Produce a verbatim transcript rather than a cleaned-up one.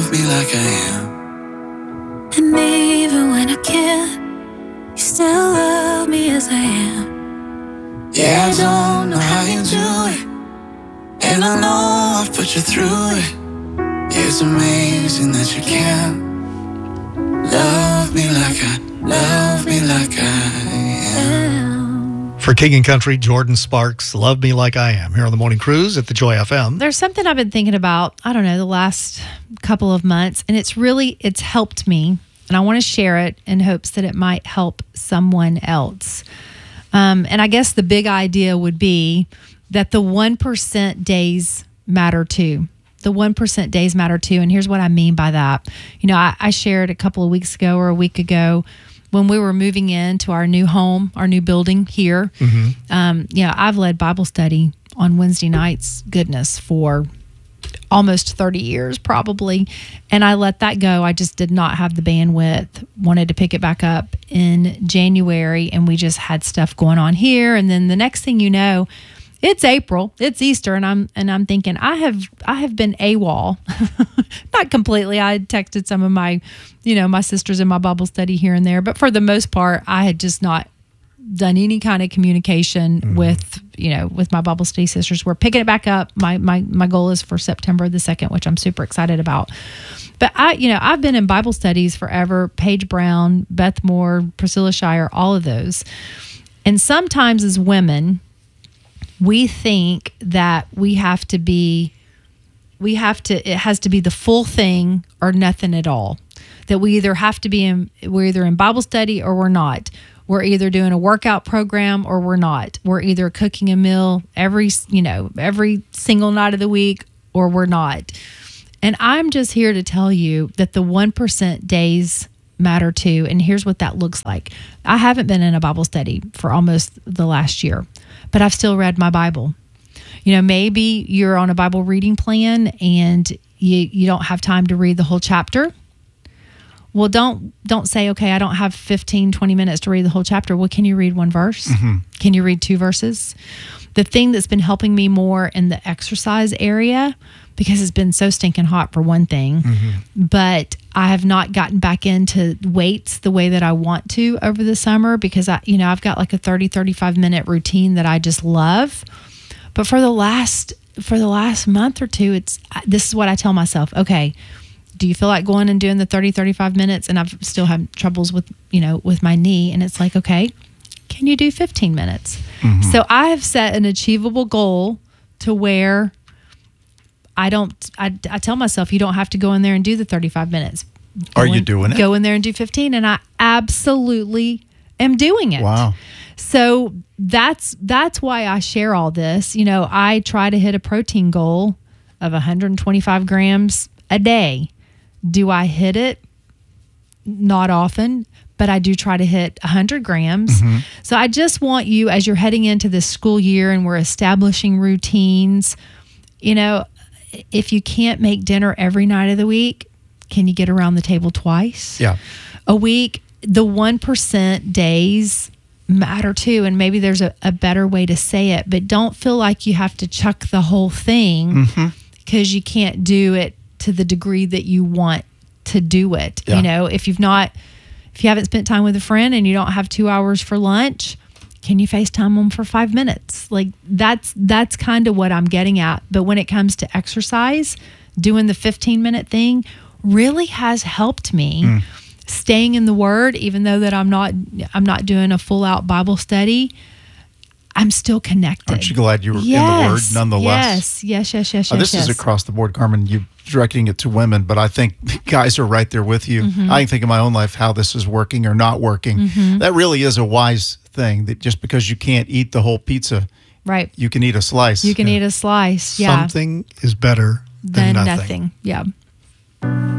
love me like I am. And even when I can't, you still love me as I am. Yeah, I don't know how you do it, and I know I've put you through it. It's amazing that you can love me like I, love me like I am. For King and Country, Jordan Sparks, Love Me Like I Am, here on the Morning Cruise at the Joy F M. There's something I've been thinking about, I don't know, the last couple of months, and it's really, it's helped me, and I want to share it in hopes that it might help someone else. Um, and I guess the big idea would be that the one percent days matter too. The one percent days matter too. And here's what I mean by that. You know, I, I shared a couple of weeks ago or a week ago when we were moving into our new home, our new building here. Mm-hmm. Um, you know, I've led Bible study on Wednesday nights, goodness, for almost thirty years probably. And I let that go. I just did not have the bandwidth, wanted to pick it back up in January. And we just had stuff going on here. And then the next thing you know, it's April, it's Easter, and I'm and I'm thinking I have I have been AWOL, not completely. I had texted some of my, you know, my sisters in my Bible study here and there, but for the most part, I had just not done any kind of communication mm-hmm. with, you know, with my Bible study sisters. We're picking it back up. My my my goal is for September the second, which I'm super excited about. But I, you know, I've been in Bible studies forever. Paige Brown, Beth Moore, Priscilla Shire, all of those, and sometimes as women, we think that we have to be, we have to, it has to be the full thing or nothing at all. That we either have to be in, we're either in Bible study or we're not. We're either doing a workout program or we're not. We're either cooking a meal every, you know, every single night of the week or we're not. And I'm just here to tell you that the one percent days matter too. And here's what that looks like. I haven't been in a Bible study for almost the last year, but I've still read my Bible. You know, maybe you're on a Bible reading plan and you, you don't have time to read the whole chapter. Well, don't don't say, okay, I don't have fifteen, twenty minutes to read the whole chapter. Well, can you read one verse? Mm-hmm. Can you read two verses? The thing that's been helping me more in the exercise area, because it's been so stinking hot for one thing, mm-hmm. but I have not gotten back into weights the way that I want to over the summer because I, you know, I've got like a thirty, thirty-five minute routine that I just love. But for the last, for the last month or two, it's, this is what I tell myself. Okay, do you feel like going and doing the thirty, thirty-five minutes? And I've still had troubles with, you know, with my knee. And it's like, okay, can you do fifteen minutes? Mm-hmm. So I have set an achievable goal to where I don't, I, I tell myself, you don't have to go in there and do the thirty-five minutes. Go Are in, you doing it? Go in there and do fifteen. And I absolutely am doing it. Wow. So that's, that's why I share all this. You know, I try to hit a protein goal of one hundred twenty-five grams a day. Do I hit it? Not often, but I do try to hit one hundred grams. Mm-hmm. So I just want you, as you're heading into this school year and we're establishing routines, you know, if you can't make dinner every night of the week, can you get around the table twice? Yeah. A week? The one percent days matter too. And maybe there's a, a better way to say it, but don't feel like you have to chuck the whole thing because mm-hmm. you can't do it to the degree that you want to do it. Yeah. You know, if you've not, if you haven't spent time with a friend and you don't have two hours for lunch, can you FaceTime them for five minutes? Like that's, that's kind of what I'm getting at. But when it comes to exercise, doing the fifteen minute thing really has helped me mm. staying in the Word, even though that I'm not, I'm not doing a full out Bible study. I'm still connected. Aren't you glad you were yes, in the Word nonetheless? Yes, yes, yes, yes, uh, yes. This yes. is across the board, Carmen. You're directing it to women, but I think guys are right there with you. Mm-hmm. I can think of my own life, how this is working or not working. Mm-hmm. That really is a wise thing, that just because you can't eat the whole pizza, right? You can eat a slice. You can yeah. eat a slice, yeah. Something is better than, than nothing. nothing. Yeah.